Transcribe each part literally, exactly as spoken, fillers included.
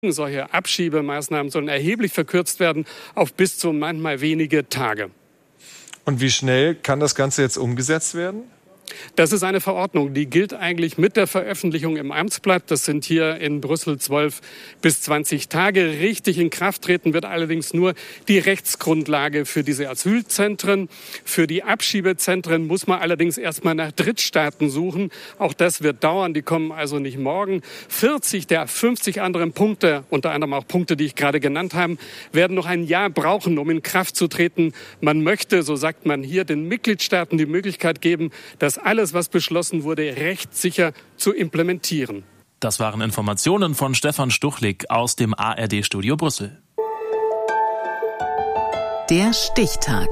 Solche Abschiebemaßnahmen sollen erheblich verkürzt werden auf bis zu manchmal wenige Tage. Und wie schnell kann das Ganze jetzt umgesetzt werden? Das ist eine Verordnung, die gilt eigentlich mit der Veröffentlichung im Amtsblatt. Das sind hier in Brüssel zwölf bis zwanzig Tage. Richtig in Kraft treten wird allerdings nur die Rechtsgrundlage für diese Asylzentren. Für die Abschiebezentren muss man allerdings erstmal nach Drittstaaten suchen. Auch das wird dauern. Die kommen also nicht morgen. vierzig der fünfzig anderen Punkte, unter anderem auch Punkte, die ich gerade genannt habe, werden noch ein Jahr brauchen, um in Kraft zu treten. Man möchte, so sagt man hier, den Mitgliedstaaten die Möglichkeit geben, dass alles, was beschlossen wurde, rechtssicher zu implementieren. Das waren Informationen von Stefan Stuchlik aus dem A R D-Studio Brüssel. Der Stichtag.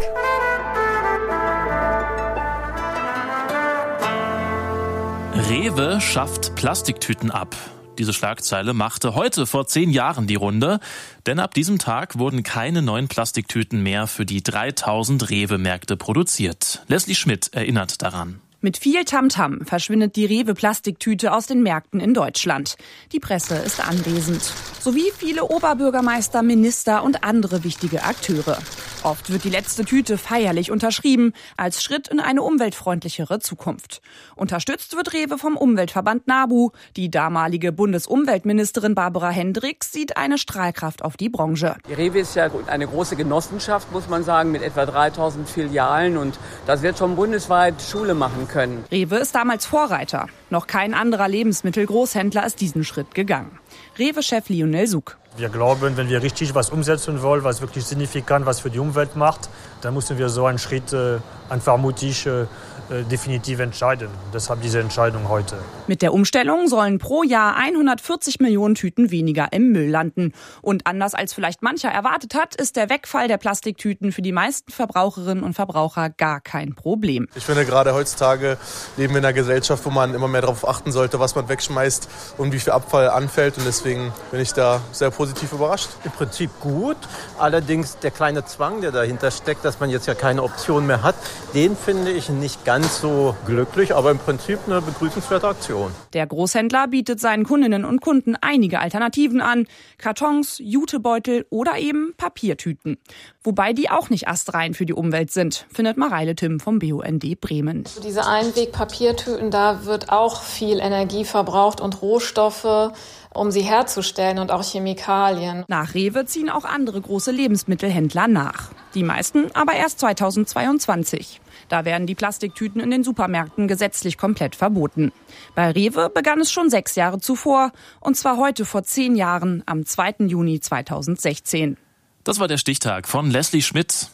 Rewe schafft Plastiktüten ab. Diese Schlagzeile machte heute vor zehn Jahren die Runde, denn ab diesem Tag wurden keine neuen Plastiktüten mehr für die dreitausend Rewe-Märkte produziert. Leslie Schmidt erinnert daran. Mit viel Tamtam verschwindet die Rewe-Plastiktüte aus den Märkten in Deutschland. Die Presse ist anwesend. Sowie viele Oberbürgermeister, Minister und andere wichtige Akteure. Oft wird die letzte Tüte feierlich unterschrieben, als Schritt in eine umweltfreundlichere Zukunft. Unterstützt wird Rewe vom Umweltverband NABU. Die damalige Bundesumweltministerin Barbara Hendricks sieht eine Strahlkraft auf die Branche. Die Rewe ist ja eine große Genossenschaft, muss man sagen, mit etwa dreitausend Filialen. Und das wird schon bundesweit Schule machen können. Rewe ist damals Vorreiter. Noch kein anderer Lebensmittelgroßhändler ist diesen Schritt gegangen. Rewe-Chef Lionel Suk. Wir glauben, wenn wir richtig was umsetzen wollen, was wirklich signifikant was für die Umwelt macht, dann müssen wir so einen Schritt äh, einfach mutig äh, definitiv entscheiden. Deshalb diese Entscheidung heute. Mit der Umstellung sollen pro Jahr hundertvierzig Millionen Tüten weniger im Müll landen. Und anders als vielleicht mancher erwartet hat, ist der Wegfall der Plastiktüten für die meisten Verbraucherinnen und Verbraucher gar kein Problem. Ich finde, gerade heutzutage leben wir in einer Gesellschaft, wo man immer mehr darauf achten sollte, was man wegschmeißt und wie viel Abfall anfällt. Und deswegen bin ich da sehr positiv überrascht. Im Prinzip gut. Allerdings der kleine Zwang, der dahinter steckt, dass man jetzt ja keine Option mehr hat, den finde ich nicht ganz so glücklich, aber im Prinzip eine begrüßenswerte Aktion. Der Großhändler bietet seinen Kundinnen und Kunden einige Alternativen an. Kartons, Jutebeutel oder eben Papiertüten. Wobei die auch nicht astrein für die Umwelt sind, findet Mareile Timm vom B U N D Bremen. Diese Einweg-Papiertüten, da wird auch viel Energie verbraucht und Rohstoffe, um sie herzustellen, und auch Chemikalien. Nach Rewe ziehen auch andere große Lebensmittelhändler nach. Die meisten aber erst zweitausendzweiundzwanzig. Da werden die Plastiktüten in den Supermärkten gesetzlich komplett verboten. Bei Rewe begann es schon sechs Jahre zuvor, und zwar heute vor zehn Jahren, am zweiten Juni zweitausendsechzehn. Das war der Stichtag von Leslie Schmidt.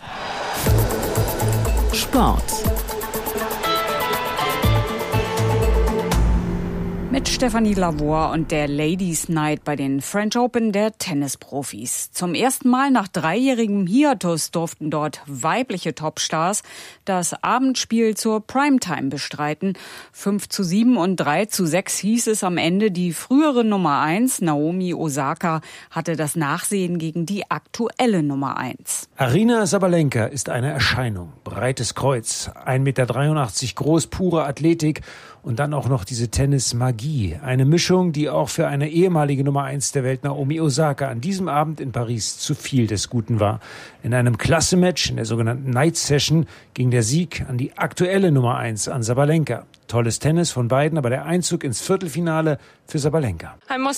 Sport. Mit Stefanie Lavoie und der Ladies Night bei den French Open der Tennisprofis. Zum ersten Mal nach dreijährigem Hiatus durften dort weibliche Topstars das Abendspiel zur Primetime bestreiten. fünf zu sieben und drei zu sechs hieß es am Ende. Die frühere Nummer eins, Naomi Osaka, hatte das Nachsehen gegen die aktuelle Nummer eins. Aryna Sabalenka ist eine Erscheinung. Breites Kreuz, ein Meter dreiundachtzig groß, pure Athletik. Und dann auch noch diese Tennis-Magie. Eine Mischung, die auch für eine ehemalige Nummer eins der Welt, Naomi Osaka, an diesem Abend in Paris zu viel des Guten war. In einem Klasse-Match, in der sogenannten Night Session, ging der Sieg an die aktuelle Nummer eins, an Sabalenka. Tolles Tennis von beiden, aber der Einzug ins Viertelfinale für Sabalenka.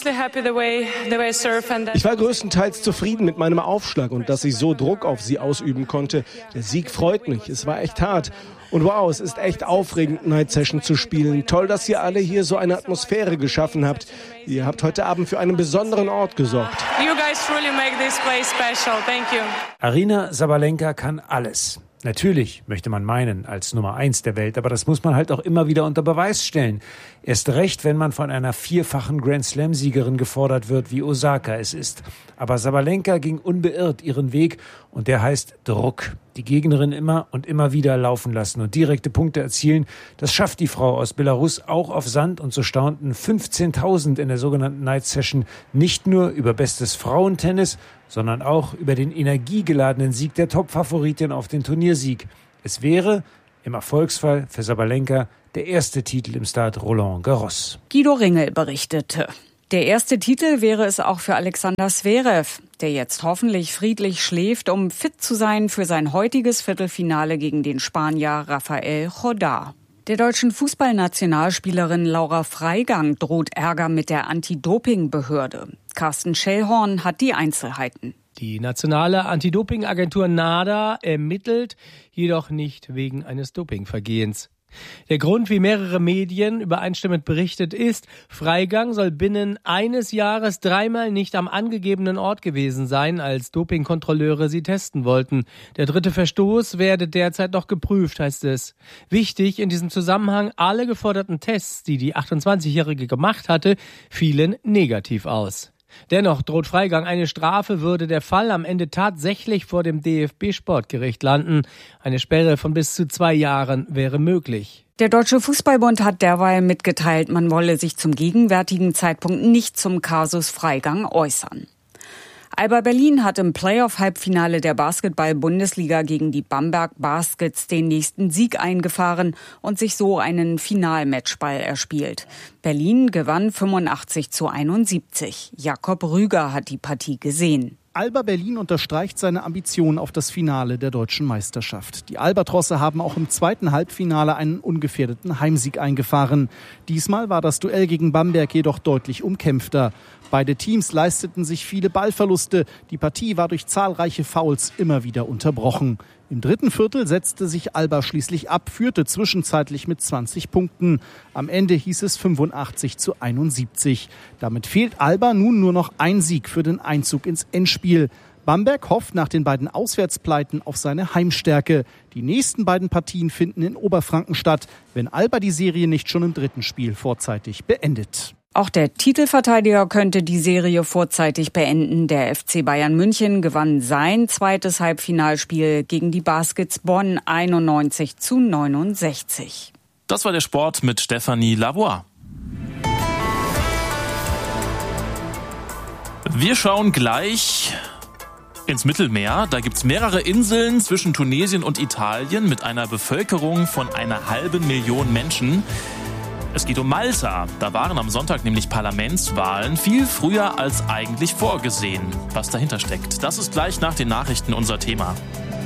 Ich war größtenteils zufrieden mit meinem Aufschlag und dass ich so Druck auf sie ausüben konnte. Der Sieg freut mich, es war echt hart. Und wow, es ist echt aufregend, Night Session zu spielen. Toll, dass ihr alle hier so eine Atmosphäre geschaffen habt. Ihr habt heute Abend für einen besonderen Ort gesorgt. You guys really make this place special. Thank you. Aryna Sabalenka kann alles. Natürlich, möchte man meinen, als Nummer eins der Welt, aber das muss man halt auch immer wieder unter Beweis stellen. Erst recht, wenn man von einer vierfachen Grand-Slam-Siegerin gefordert wird, wie Osaka es ist. Aber Sabalenka ging unbeirrt ihren Weg und der heißt Druck. Die Gegnerin immer und immer wieder laufen lassen und direkte Punkte erzielen. Das schafft die Frau aus Belarus auch auf Sand und so staunten fünfzehntausend in der sogenannten Night Session nicht nur über bestes Frauentennis, sondern auch über den energiegeladenen Sieg der Top-Favoritin auf den Turniersieg. Es wäre im Erfolgsfall für Sabalenka der erste Titel im Stade Roland Garros. Guido Ringel berichtete. Der erste Titel wäre es auch für Alexander Zverev, der jetzt hoffentlich friedlich schläft, um fit zu sein für sein heutiges Viertelfinale gegen den Spanier Rafael Jodar. Der deutschen Fußballnationalspielerin Laura Freigang droht Ärger mit der Anti-Doping-Behörde. Carsten Schellhorn hat die Einzelheiten. Die nationale Anti-Doping-Agentur NADA ermittelt, jedoch nicht wegen eines Dopingvergehens. Der Grund, wie mehrere Medien übereinstimmend berichtet, ist, Freigang soll binnen eines Jahres dreimal nicht am angegebenen Ort gewesen sein, als Dopingkontrolleure sie testen wollten. Der dritte Verstoß werde derzeit noch geprüft, heißt es. Wichtig in diesem Zusammenhang, alle geforderten Tests, die die achtundzwanzigjährige gemacht hatte, fielen negativ aus. Dennoch droht Freigang eine Strafe, würde der Fall am Ende tatsächlich vor dem D F B-Sportgericht landen. Eine Sperre von bis zu zwei Jahren wäre möglich. Der Deutsche Fußballbund hat derweil mitgeteilt, man wolle sich zum gegenwärtigen Zeitpunkt nicht zum Kasus Freigang äußern. Alba Berlin hat im Playoff-Halbfinale der Basketball-Bundesliga gegen die Bamberg Baskets den nächsten Sieg eingefahren und sich so einen Finalmatchball erspielt. Berlin gewann fünfundachtzig zu einundsiebzig. Jakob Rüger hat die Partie gesehen. Alba Berlin unterstreicht seine Ambition auf das Finale der deutschen Meisterschaft. Die Albatrosse haben auch im zweiten Halbfinale einen ungefährdeten Heimsieg eingefahren. Diesmal war das Duell gegen Bamberg jedoch deutlich umkämpfter. Beide Teams leisteten sich viele Ballverluste. Die Partie war durch zahlreiche Fouls immer wieder unterbrochen. Im dritten Viertel setzte sich Alba schließlich ab, führte zwischenzeitlich mit zwanzig Punkten. Am Ende hieß es fünfundachtzig zu einundsiebzig. Damit fehlt Alba nun nur noch ein Sieg für den Einzug ins Endspiel. Bamberg hofft nach den beiden Auswärtspleiten auf seine Heimstärke. Die nächsten beiden Partien finden in Oberfranken statt, wenn Alba die Serie nicht schon im dritten Spiel vorzeitig beendet. Auch der Titelverteidiger könnte die Serie vorzeitig beenden. Der F C Bayern München gewann sein zweites Halbfinalspiel gegen die Baskets Bonn einundneunzig zu neunundsechzig. Das war der Sport mit Stephanie Lavoie. Wir schauen gleich ins Mittelmeer. Da gibt's mehrere Inseln zwischen Tunesien und Italien mit einer Bevölkerung von einer halben Million Menschen. Es geht um Malta. Da waren am Sonntag nämlich Parlamentswahlen viel früher als eigentlich vorgesehen. Was dahinter steckt, das ist gleich nach den Nachrichten unser Thema.